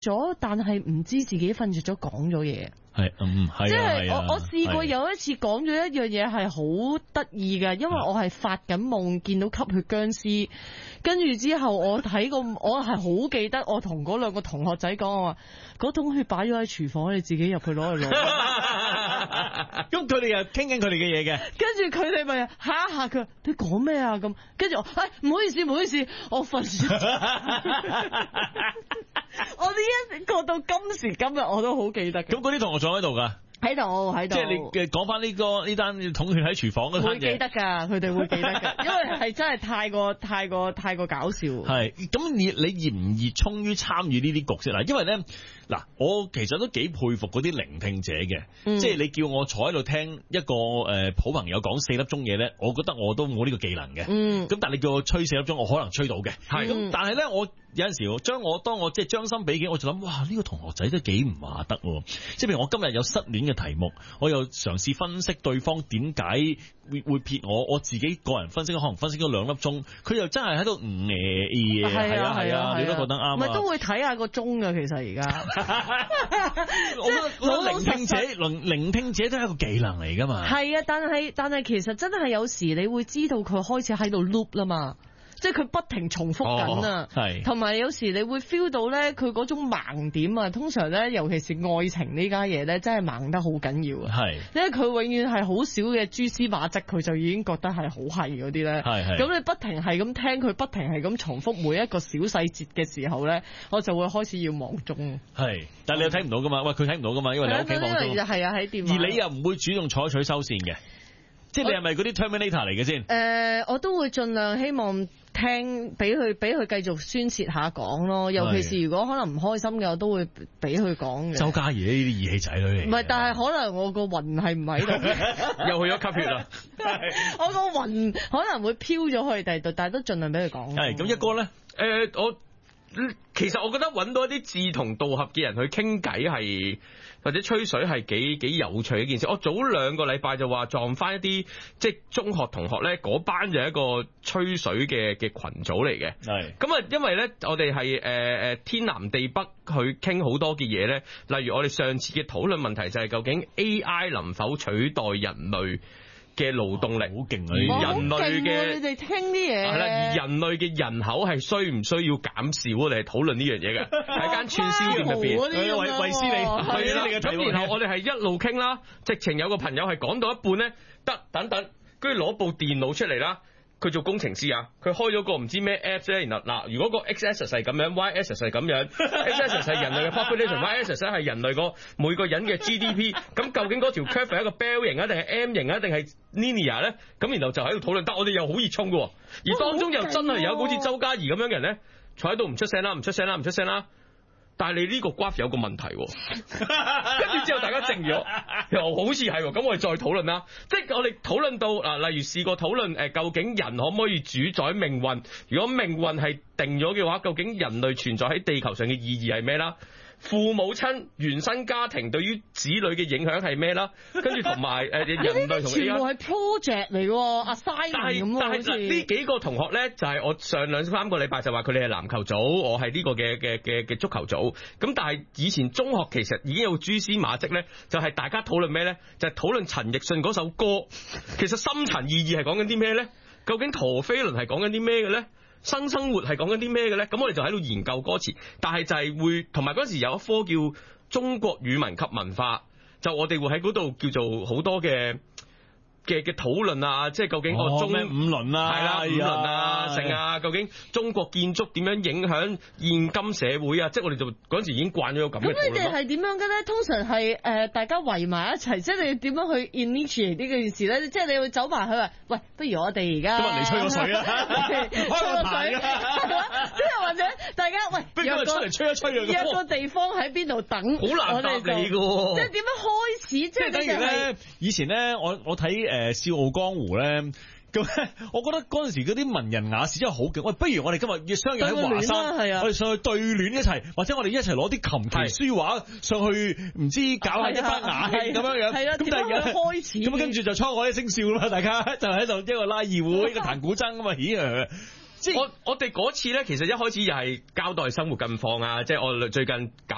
咗，但係唔知自己瞓着咗講咗嘢。 係係即係我試過有一次講咗一樣嘢係好得意嘅，因為我係發緊夢見到吸血僵屍，跟住之後我睇過，我係好記得我同嗰兩個同學仔講，我話嗰桶血擺咗喺廚房，你自己入去攞去攞。 咁佢哋又傾緊佢哋嘅嘢嘅， 跟住佢哋咪嚇一嚇佢，你講咩啊咁？跟住我，唔好意思，唔好意思，我瞓咗。我呢一個到今時今日我都好記得嘅。 咁嗰啲同學仲喺度㗎？ 喺度。即係你嘅講翻呢單桶血喺廚房嗰單嘢， 會記得㗎，佢哋會記得㗎，因為係真係太過搞笑。 係咁，你熱唔熱衷於參與呢啲角色啦？因為咧嗱，我其實都幾佩服嗰啲聆聽者嘅，即係你叫我坐喺度聽一個好朋友講4粒鐘嘢咧，我覺得我都冇呢個技能嘅。咁但係你叫我吹4粒鐘，我可能吹到嘅。係咁，但係咧我有陣時當我即係將心比己，我就諗哇，呢個同學仔都幾唔話得喎。即係譬如我今日有失戀嘅題目，我又嘗試分析對方點解會撇我自己個人分析可能分析咗2粒鐘，佢又真係喺度嘢。係啊，你都覺得啱。 咪都會睇下個鐘㗎，其實而家。 我覺得聆聽者都係一個技能嚟㗎嘛。 係啊，但係其實真係有時你會知道佢開始喺度 loop 啦嘛。即係佢不停重複緊啊，同埋有時你會 feel 到咧，佢嗰種盲點啊，通常咧，尤其是愛情呢家嘢咧，真係盲得好緊要啊。因為佢永遠係好少嘅蛛絲馬跡，佢就已經覺得係好係嗰啲咧。咁你不停係咁聽佢，不停係咁重複每一個小細節嘅時候咧，我就會開始要望鐘。 但係你又睇唔到㗎嘛？喂，佢睇唔到㗎嘛？因為你喺屋企望鐘。 係啊，喺電話。 而你又唔會主動採取收線嘅，即係你係咪嗰啲 Terminator 嚟嘅先？ 我都會盡量希望。聽俾佢繼續宣泄下講咯，尤其是如果可能唔開心嘅，我都會俾佢講嘅。 周嘉怡呢啲義氣仔女嚟， 唔係，但係可能我個魂係唔喺度， 又去咗吸血啦。 我個魂可能會飄咗去第度，但係都盡量俾佢講。 係咁，一哥咧， 其實我覺得揾到一啲志同道合嘅人去傾偈係或者吹水係幾有趣嘅一件事。我早2個禮拜就話撞翻一啲即係中學同學咧，嗰班就係一個吹水嘅群組嚟嘅。咁啊，因為咧我哋係天南地北去傾好多嘅嘢咧，例如我哋上次嘅討論問題就係究竟 AI 能否取代人類嘅勞動力， 好勁啊！ 人類嘅你哋聽啲嘢係啦，而人類嘅人口係需唔需要減少？我哋係討論呢樣嘢嘅，喺間串燒店入邊， 衛斯理嘅題目。 咁然後我哋係一路傾啦，直情有個朋友係講到一半咧，等，跟住攞部電腦出嚟啦。佢做工程師啊，佢開咗個唔知咩 app 咧，然後嗱，如果個 x-axis 係咁樣 ，y-axis 係咁樣，x-axis 係人類嘅 population，y-axis 係人類個每個人嘅 GDP，咁究竟嗰條 curve 係一個 bell 型啊，定係 M 型啊，定係 linear 咧？咁然後就喺度討論，但我哋又好熱衷嘅，而當中又真係有好似周嘉怡咁樣嘅人咧，坐喺度唔出聲啦。但係你呢個 graph 有個問題，跟住之後大家靜咗，又好似係，咁我哋再討論啦。即係我哋討論到嗱，例如試過討論究竟人可唔可以主宰命運？如果命運係定咗嘅話，究竟人類存在喺地球上嘅意義係咩啦？父母親原生家庭對於子女嘅影響係咩啦？跟住同埋人類同全部係 project 嚟喎，assignment 咁。 但係呢幾個同學咧，就係我上2-3個禮拜就話佢哋係籃球組，我係呢個嘅足球組。咁但係以前中學其實已經有蛛絲馬跡咧，就係大家討論咩咧？就係討論陳奕迅嗰首歌，其實深層意義係講緊啲咩咧？究竟陀飛輪係講緊啲咩嘅咧？生活係講緊啲咩嘅咧？咁我哋就喺度研究歌詞，但係就係會同埋嗰時有一科叫中國語文及文化，就我哋會喺嗰度叫做好多嘅討論啊，即係究竟個中咩五倫啊， 係啦，五倫啊，成啊，究竟中國建築點樣影響現今社會啊？即係我哋就嗰陣時已經慣咗咁嘅討論。 咁你哋係點樣嘅咧？通常係大家圍埋一齊，即係你點樣去 initiate 呢件事咧？即係你會走埋去話，喂，不如我哋而家今日嚟吹個水啊， 開個水啊，即係或者大家喂， 不如今日出嚟吹一吹啊， 約個地方喺邊度等， 好難答你㗎喎。 即係點樣開始？即係等於咧，以前咧，我睇笑傲江湖咧，咁我覺得嗰陣時嗰啲文人雅士真係好勁。喂，不如我哋今日相約喺華山，我哋上去對聯一齊，或者我哋一齊攞啲琴棋書畫上去，唔知搞下一番雅興咁樣樣。 係啦，點樣開始？ 咁跟住就滄海一聲笑啦，大家就喺度一個拉二胡，一個彈古箏啊嘛，即係我哋嗰次咧，其實一開始又係交代生活近況啊，即係我最近搞